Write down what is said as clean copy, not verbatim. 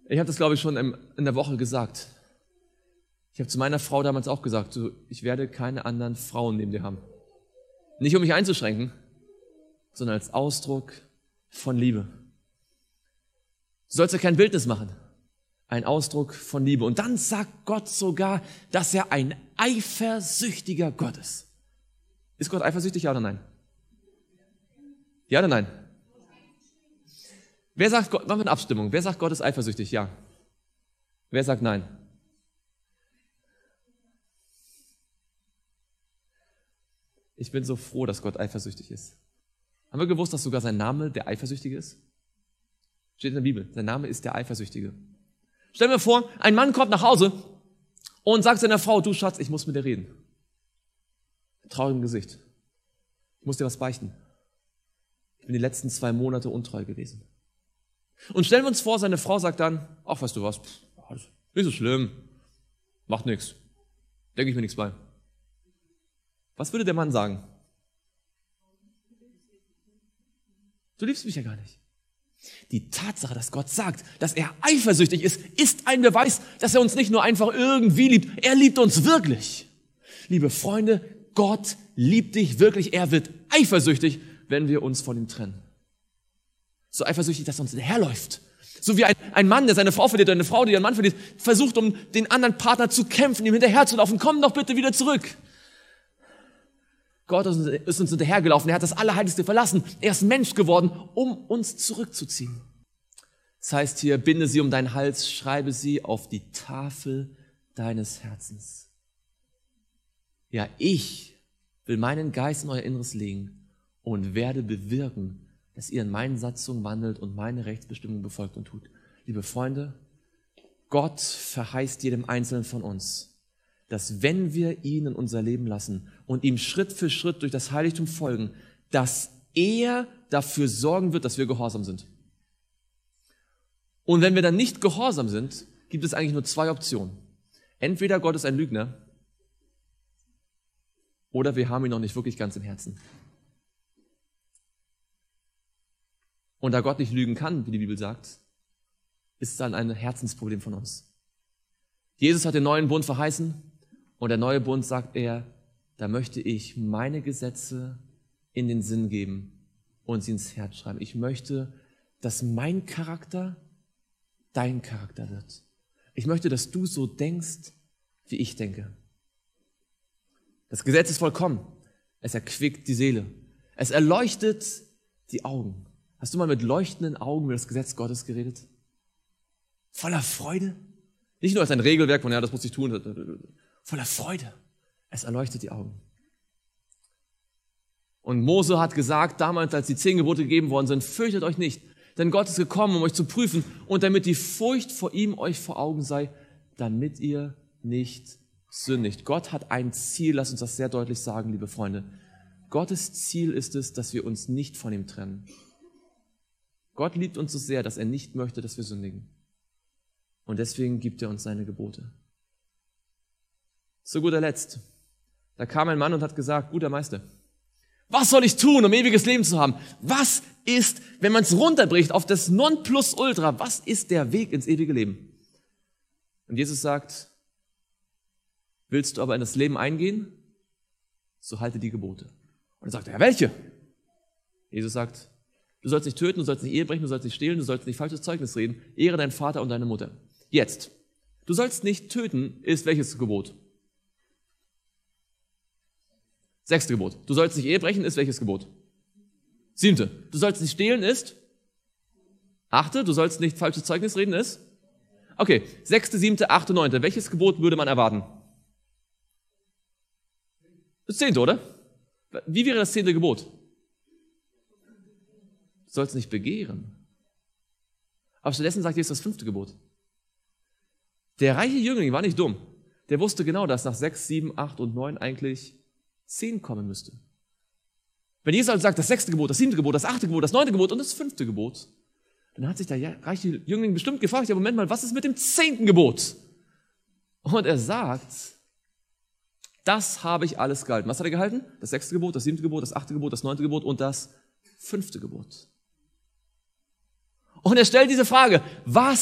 Ich habe das, glaube ich, schon in der Woche gesagt. Ich habe zu meiner Frau damals auch gesagt, ich werde keine anderen Frauen neben dir haben. Nicht um mich einzuschränken, sondern als Ausdruck von Liebe. Du sollst ja kein Bildnis machen. Ein Ausdruck von Liebe. Und dann sagt Gott sogar, dass er ein eifersüchtiger Gott ist. Ist Gott eifersüchtig, ja oder nein? Ja oder nein? Wer sagt Gott, machen wir eine Abstimmung. Wer sagt, Gott ist eifersüchtig? Ja. Wer sagt nein? Ich bin so froh, dass Gott eifersüchtig ist. Haben wir gewusst, dass sogar sein Name der Eifersüchtige ist? Steht in der Bibel. Sein Name ist der Eifersüchtige. Stell mir vor, ein Mann kommt nach Hause und sagt seiner Frau, du Schatz, ich muss mit dir reden. Traurigem Gesicht. Ich muss dir was beichten. Ich bin die letzten 2 Monate untreu gewesen. Und stellen wir uns vor, seine Frau sagt dann, ach, weißt du was, nicht so schlimm, macht nichts, denke ich mir nichts bei. Was würde der Mann sagen? Du liebst mich ja gar nicht. Die Tatsache, dass Gott sagt, dass er eifersüchtig ist, ist ein Beweis, dass er uns nicht nur einfach irgendwie liebt, er liebt uns wirklich. Liebe Freunde, Gott liebt dich wirklich, er wird eifersüchtig, wenn wir uns von ihm trennen. So eifersüchtig, dass er uns hinterherläuft. So wie ein Mann, der seine Frau verliert, oder eine Frau, die ihren Mann verliert, versucht, um den anderen Partner zu kämpfen, ihm hinterherzulaufen. Komm doch bitte wieder zurück. Gott ist uns hinterhergelaufen. Er hat das Allerheiligste verlassen. Er ist Mensch geworden, um uns zurückzuziehen. Das heißt hier, binde sie um deinen Hals, schreibe sie auf die Tafel deines Herzens. Ja, ich will meinen Geist in euer Inneres legen und werde bewirken, dass ihr in meinen Satzungen wandelt und meine Rechtsbestimmungen befolgt und tut. Liebe Freunde, Gott verheißt jedem Einzelnen von uns, dass wenn wir ihn in unser Leben lassen und ihm Schritt für Schritt durch das Heiligtum folgen, dass er dafür sorgen wird, dass wir gehorsam sind. Und wenn wir dann nicht gehorsam sind, gibt es eigentlich nur 2 Optionen. Entweder Gott ist ein Lügner oder wir haben ihn noch nicht wirklich ganz im Herzen. Und da Gott nicht lügen kann, wie die Bibel sagt, ist es dann ein Herzensproblem von uns. Jesus hat den neuen Bund verheißen und der neue Bund sagt er, da möchte ich meine Gesetze in den Sinn geben und sie ins Herz schreiben. Ich möchte, dass mein Charakter dein Charakter wird. Ich möchte, dass du so denkst, wie ich denke. Das Gesetz ist vollkommen. Es erquickt die Seele. Es erleuchtet die Augen. Hast du mal mit leuchtenden Augen über das Gesetz Gottes geredet? Voller Freude? Nicht nur als ein Regelwerk von, ja, das muss ich tun. Voller Freude. Es erleuchtet die Augen. Und Mose hat gesagt, damals, als die 10 Gebote gegeben worden sind, fürchtet euch nicht, denn Gott ist gekommen, um euch zu prüfen und damit die Furcht vor ihm euch vor Augen sei, damit ihr nicht sündigt. Gott hat ein Ziel, lasst uns das sehr deutlich sagen, liebe Freunde. Gottes Ziel ist es, dass wir uns nicht von ihm trennen. Gott liebt uns so sehr, dass er nicht möchte, dass wir sündigen. Und deswegen gibt er uns seine Gebote. Zu guter Letzt, da kam ein Mann und hat gesagt, guter Meister, was soll ich tun, um ewiges Leben zu haben? Was ist, wenn man es runterbricht auf das Nonplusultra, was ist der Weg ins ewige Leben? Und Jesus sagt, willst du aber in das Leben eingehen, so halte die Gebote. Und er sagt, ja, welche? Jesus sagt, du sollst nicht töten, du sollst nicht Ehe brechen, du sollst nicht stehlen, du sollst nicht falsches Zeugnis reden, ehre deinen Vater und deine Mutter. Jetzt, du sollst nicht töten, ist welches Gebot? 6. Gebot. Du sollst nicht Ehe brechen, ist welches Gebot? 7. Du sollst nicht stehlen, ist? 8. Du sollst nicht falsches Zeugnis reden, ist? Okay, 6., 7., 8., 9. Welches Gebot würde man erwarten? Das 10., oder? Wie wäre das 10. Gebot? Du sollst nicht begehren. Aber stattdessen sagt Jesus das 5. Gebot. Der reiche Jüngling war nicht dumm. Der wusste genau, dass nach 6, 7, 8 und 9 eigentlich 10 kommen müsste. Wenn Jesus also sagt, das 6. Gebot, das 7. Gebot, das 8. Gebot, das 9. Gebot und das 5. Gebot, dann hat sich der reiche Jüngling bestimmt gefragt, ja Moment mal, was ist mit dem 10. Gebot? Und er sagt, das habe ich alles gehalten. Was hat er gehalten? Das 6. Gebot, das 7. Gebot, das 8. Gebot, das 9. Gebot und das 5. Gebot. Und er stellt diese Frage, was